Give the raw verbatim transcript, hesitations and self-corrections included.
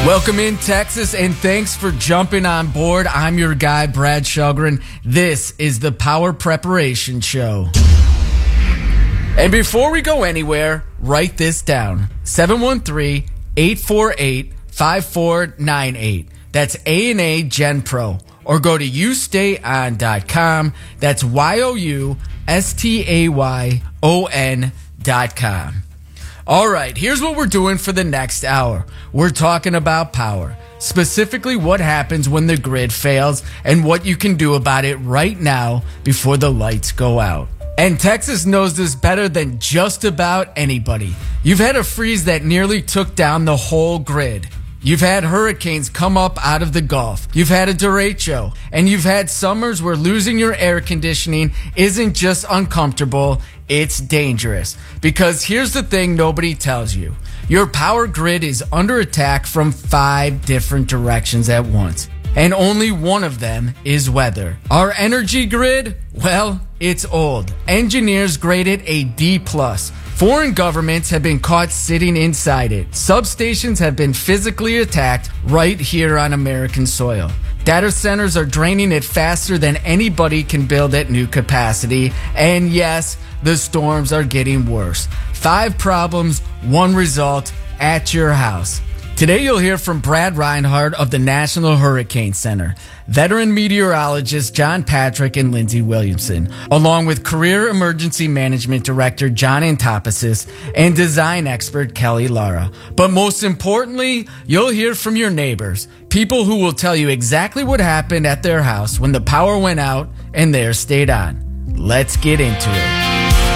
Welcome in, Texas, and thanks for jumping on board. I'm your guy, Brad Shugren. This is the Power Preparation Show. And before we go anywhere, write this down. seven one three, eight four eight, five four nine eight. That's A and A Gen Pro. Or go to you stay on dot com. That's Y O U S T A Y O N dot com. All right, here's what we're doing for the next hour. We're talking about power, specifically what happens when the grid fails and what you can do about it right now before the lights go out. And Texas knows this better than just about anybody. You've had a freeze that nearly took down the whole grid. You've had hurricanes come up out of the Gulf. You've had a derecho. And you've had summers where losing your air conditioning isn't just uncomfortable, it's dangerous. Because here's the thing nobody tells you. Your power grid is under attack from five different directions at once. And only one of them is weather. Our energy grid? Well, it's old. Engineers grade it a D plus. Foreign governments have been caught sitting inside it. Substations have been physically attacked right here on American soil. Data centers are draining it faster than anybody can build at new capacity. And yes, the storms are getting worse. Five problems, one result at your house. Today you'll hear from Brad Reinhardt of the National Hurricane Center, veteran meteorologists John Patrick and Lindsey Williamson, along with Career Emergency Management Director John Antopasis and design expert Kelly Lara. But most importantly, you'll hear from your neighbors, people who will tell you exactly what happened at their house when the power went out and theirs stayed on. Let's get into it.